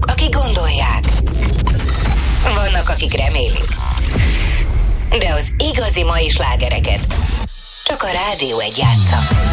azok, akik gondolják. Vannak, akik remélik. De az igazi mai slágereket csak a Rádió 1 játsza.